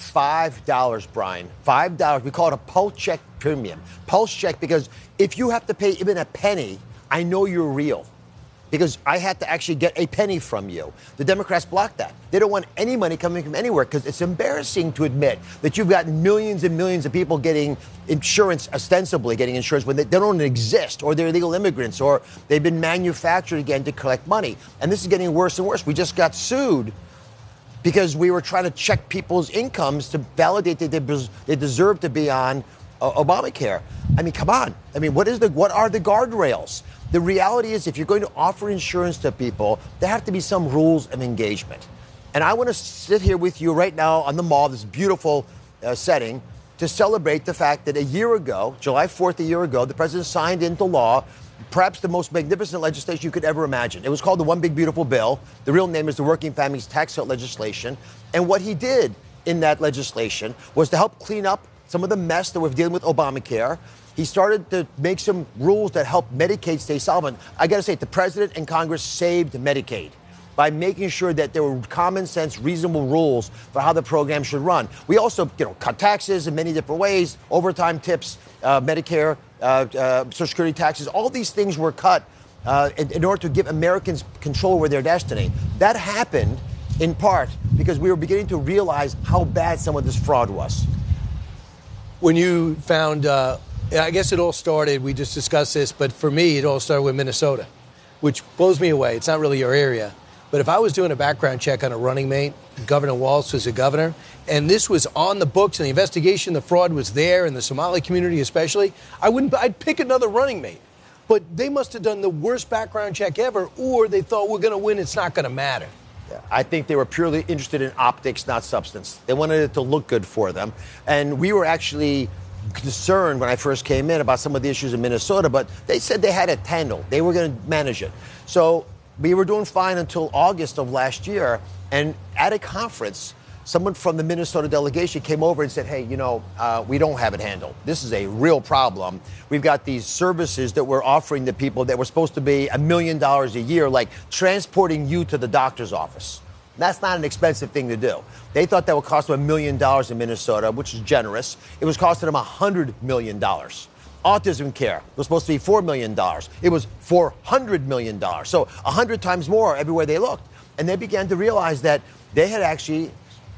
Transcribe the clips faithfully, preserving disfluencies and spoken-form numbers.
five dollars, Brian. five dollars. We call it a pulse check premium. Pulse check because if you have to pay even a penny, I know you're real. Because I had to actually get a penny from you. The Democrats blocked that. They don't want any money coming from anywhere because it's embarrassing to admit that you've got millions and millions of people getting insurance, ostensibly getting insurance, when they, they don't exist, or they're illegal immigrants, or they've been manufactured again to collect money. And this is getting worse and worse. We just got sued because we were trying to check people's incomes to validate that they, they deserve to be on uh, Obamacare. I mean, come on. I mean, what is the what are the guardrails? The reality is, if you're going to offer insurance to people, there have to be some rules of engagement. And I want to sit here with you right now on the mall, this beautiful uh, setting, to celebrate the fact that a year ago, July fourth, a year ago, the president signed into law perhaps the most magnificent legislation you could ever imagine. It was called the One Big Beautiful Bill. The real name is the Working Families Tax Cut legislation. And what he did in that legislation was to help clean up some of the mess that we're dealing with Obamacare. He started to make some rules that help Medicaid stay solvent. I got to say, the president and Congress saved Medicaid by making sure that there were common sense, reasonable rules for how the program should run. We also, you know, cut taxes in many different ways, overtime tips, uh, Medicare, uh, uh, Social Security taxes. All these things were cut uh, in, in order to give Americans control over their destiny. That happened in part because we were beginning to realize how bad some of this fraud was. When you found... Uh I guess it all started, we just discussed this, but for me, it all started with Minnesota, which blows me away. It's not really your area. But if I was doing a background check on a running mate, Governor Walz was a governor, and this was on the books and the investigation, the fraud was there, in the Somali community especially, I wouldn't, I'd pick another running mate. But they must have done the worst background check ever, or they thought we're going to win, it's not going to matter. Yeah, I think they were purely interested in optics, not substance. They wanted it to look good for them. And we were actually concerned when I first came in about some of the issues in Minnesota, but they said they had it handled. They were going to manage it. So we were doing fine until August of last year. And at a conference, someone from the Minnesota delegation came over and said, hey, you know, uh, we don't have it handled. This is a real problem. We've got these services that we're offering to people that were supposed to be a million dollars a year, like transporting you to the doctor's office. That's not an expensive thing to do. They thought that would cost them a million dollars in Minnesota, which is generous. It was costing them one hundred million dollars. Autism care was supposed to be four million dollars. It was four hundred million dollars. So one hundred times more everywhere they looked. And they began to realize that they had actually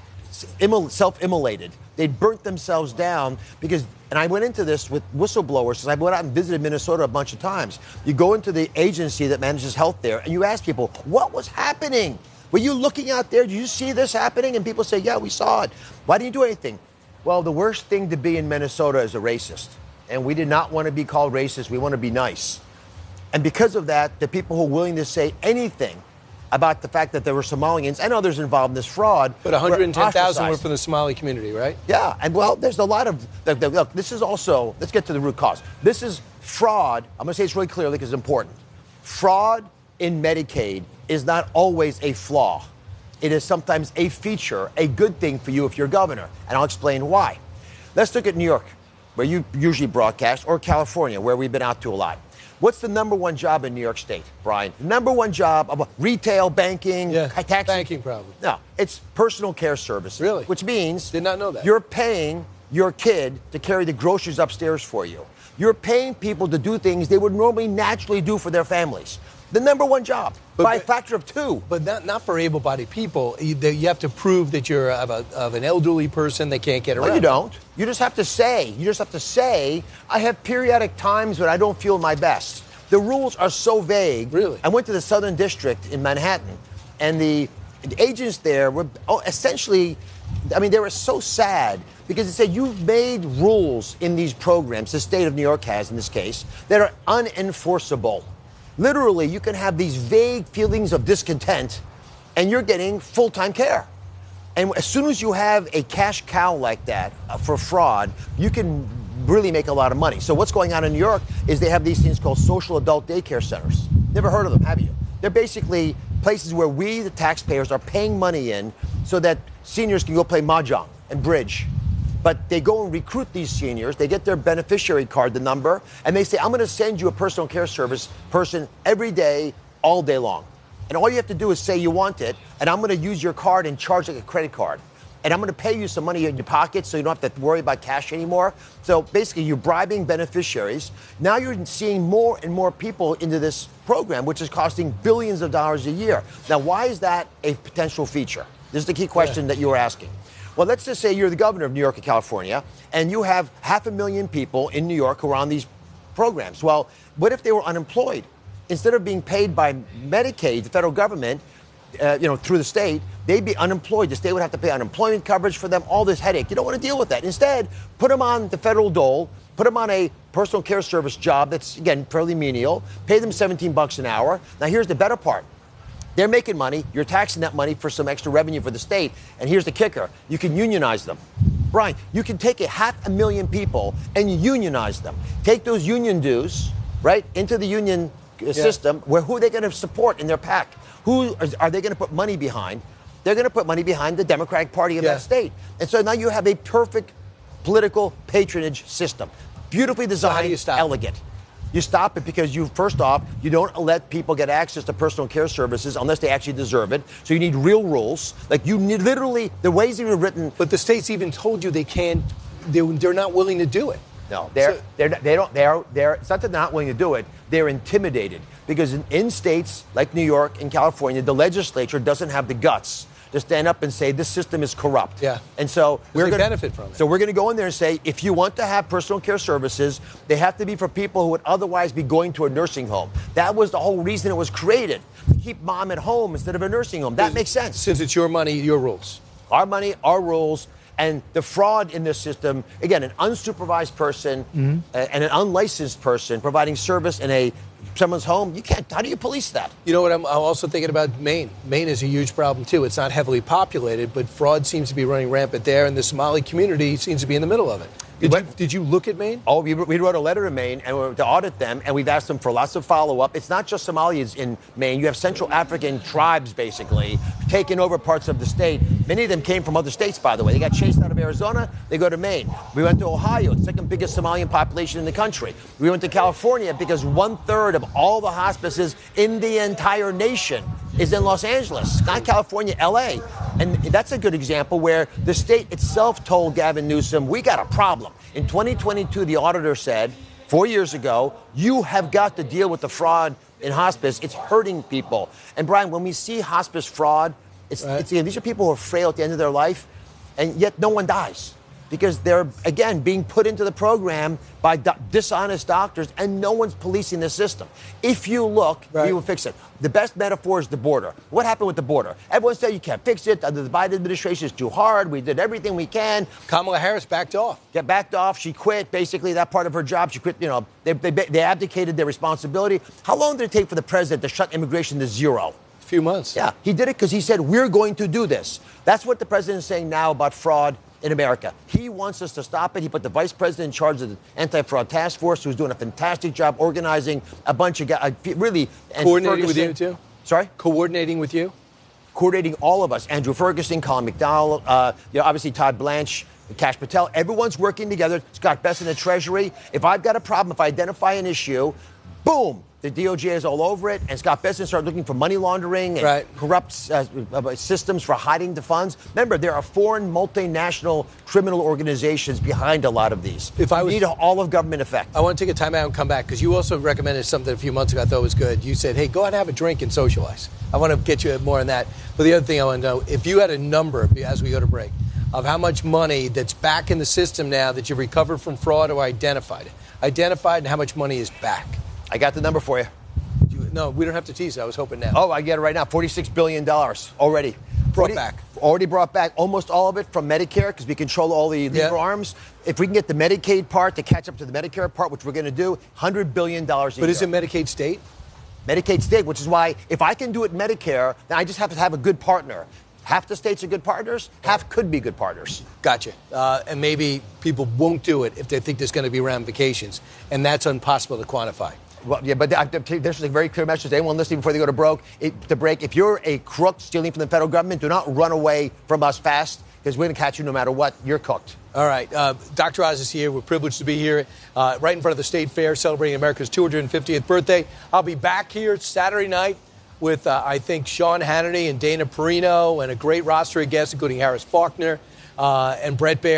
self-immolated. They'd burnt themselves down because, and I went into this with whistleblowers because I went out and visited Minnesota a bunch of times. You go into the agency that manages health there and you ask people, what was happening? Were you looking out there? Did you see this happening? And people say, yeah, we saw it. Why didn't you do anything? Well, the worst thing to be in Minnesota is a racist. And we did not want to be called racist. We want to be nice. And because of that, the people who are willing to say anything about the fact that there were Somalians and others involved in this fraud. But one hundred ten thousand were from the Somali community, right? Yeah. And, well, there's a lot of, look, this is also, let's get to the root cause. This is fraud. I'm going to say this really clearly because it's important. Fraud in Medicaid is not always a flaw. It is sometimes a feature, a good thing for you if you're governor. And I'll explain why. Let's look at New York, where you usually broadcast, or California, where we've been out to a lot. What's the number one job in New York State, Brian? The number one job of retail, banking, yeah, taxi? Banking, probably. No, it's personal care services. Really? Which means did not know that. You're paying your kid to carry the groceries upstairs for you. You're paying people to do things they would normally naturally do for their families. The number one job, but, by a factor of two. But not, not for able-bodied people. You, you have to prove that you're of, a, of an elderly person that can't get around. No, you don't. You just have to say, you just have to say, I have periodic times when I don't feel my best. The rules are so vague. Really? I went to the Southern District in Manhattan, and the, the agents there were oh, essentially, I mean, they were so sad because it said you've made rules in these programs, the state of New York has in this case, that are unenforceable. Literally, you can have these vague feelings of discontent, and you're getting full-time care. And as soon as you have a cash cow like that uh, for fraud, you can really make a lot of money. So what's going on in New York is they have these things called social adult daycare centers. Never heard of them, have you? They're basically places where we, the taxpayers, are paying money in so that seniors can go play mahjong and bridge. But they go and recruit these seniors. They get their beneficiary card, the number, and they say, I'm going to send you a personal care service person every day, all day long. And all you have to do is say you want it, and I'm going to use your card and charge like a credit card. And and I'm going to pay you some money in your pocket so you don't have to worry about cash anymore. So basically, you're bribing beneficiaries. Now you're seeing more and more people into this program, which is costing billions of dollars a year. Now, why is that a potential feature? This is the key question yeah. that you were asking. Well, let's just say you're the governor of New York and California, and you have half a million people in New York who are on these programs. Well, what if they were unemployed? Instead of being paid by Medicaid, the federal government, uh, you know, through the state, they'd be unemployed. The state would have to pay unemployment coverage for them, all this headache. You don't want to deal with that. Instead, put them on the federal dole, put them on a personal care service job that's, again, fairly menial, pay them seventeen bucks an hour. Now, here's the better part. They're making money. You're taxing that money for some extra revenue for the state. And here's the kicker. You can unionize them. Brian, you can take a half a million people and unionize them. Take those union dues, right, into the union yeah. system, where who are they going to support in their PAC? Who are, are they going to put money behind? They're going to put money behind the Democratic Party of yeah. that state. And so now you have a perfect political patronage system. Beautifully designed, so how do you stop elegant. It? You stop it because you, first off, you don't let people get access to personal care services unless they actually deserve it. So you need real rules. Like you need literally, the ways they were written. But the states even told you they can't, they're, they're not willing to do it. No, they're, so, they're, they don't, they're, they're, it's not that they're not willing to do it. They're intimidated because in, in states like New York and California, the legislature doesn't have the guts to stand up and say this system is corrupt. Yeah. And so we're going to benefit from it. So we're going to go in there and say, if you want to have personal care services, they have to be for people who would otherwise be going to a nursing home. That was the whole reason it was created, to keep mom at home instead of a nursing home. That since, makes sense. Since it's your money, your rules. Our money, our rules. And the fraud in this system, again, an unsupervised person mm-hmm. uh, and an unlicensed person providing service in a someone's home, you can't. How do you police that? You know what? I'm, I'm also thinking about Maine. Maine is a huge problem, too. It's not heavily populated, but fraud seems to be running rampant there, and the Somali community seems to be in the middle of it. Did you, did you look at Maine? Oh, we, we wrote a letter to Maine and we were to audit them, and we've asked them for lots of follow-up. It's not just Somalis in Maine. You have Central African tribes, basically, taking over parts of the state. Many of them came from other states, by the way. They got chased out of Arizona. They go to Maine. We went to Ohio, the second biggest Somalian population in the country. We went to California because one-third of all the hospices in the entire nation is in Los Angeles, not California, L A. And that's a good example where the state itself told Gavin Newsom, we got a problem. In twenty twenty-two, the auditor said, four years ago, you have got to deal with the fraud in hospice. It's hurting people. And Brian, when we see hospice fraud, it's, right. it's, you know, these are people who are frail at the end of their life, and yet no one dies. Because they're, again, being put into the program by do- dishonest doctors, and no one's policing the system. If you look, right. we will fix it. The best metaphor is the border. What happened with the border? Everyone said you can't fix it. The Biden administration is too hard. We did everything we can. Kamala Harris backed off. Get backed off. She quit. Basically, that part of her job, she quit. You know, they, they, they abdicated their responsibility. How long did it take for the president to shut immigration to zero? A few months. Yeah, he did it because he said, we're going to do this. That's what the president is saying now about fraud in America. He wants us to stop it. He put the vice president in charge of the anti-fraud task force, who's doing a fantastic job organizing a bunch of guys. Really. Coordinating with you, too? Sorry? Coordinating with you? Coordinating all of us. Andrew Ferguson, Colin McDowell, uh, you know, obviously Todd Blanche, Kash Patel. Everyone's working together. Scott Bess in the Treasury. If I've got a problem, if I identify an issue, boom, the D O J is all over it, and Scott Bessent started looking for money laundering and right. corrupt uh, systems for hiding the funds. Remember, there are foreign multinational criminal organizations behind a lot of these. If I was, you need all of government effect. I want to take a time out and come back, because you also recommended something a few months ago I thought was good. You said, hey, go out and have a drink and socialize. I want to get you more on that. But the other thing I want to know, if you had a number, as we go to break, of how much money that's back in the system now that you've recovered from fraud or identified it, identified and how much money is back. I got the number for you. you. No, we don't have to tease it. I was hoping now. Oh, I get it right now. forty-six billion dollars already. Brought forty, back. Already brought back almost all of it from Medicare, because we control all the legal yeah. arms. If we can get the Medicaid part to catch up to the Medicare part, which we're going to do, one hundred billion dollars a but year. But is it Medicaid state? Medicaid state, which is why if I can do it Medicare, then I just have to have a good partner. Half the states are good partners, half could be good partners. Gotcha. Uh, and maybe people won't do it if they think there's going to be ramifications, and that's impossible to quantify. Well, yeah, but there's a very clear message to anyone listening before they go to broke, it, to break. If you're a crook stealing from the federal government, do not run away from us fast, because we're going to catch you no matter what. You're cooked. All right. Uh, Doctor Oz is here. We're privileged to be here uh, right in front of the State Fair, celebrating America's two hundred fiftieth birthday. I'll be back here Saturday night with, uh, I think, Sean Hannity and Dana Perino and a great roster of guests, including Harris Faulkner. uh, and Brett Baer.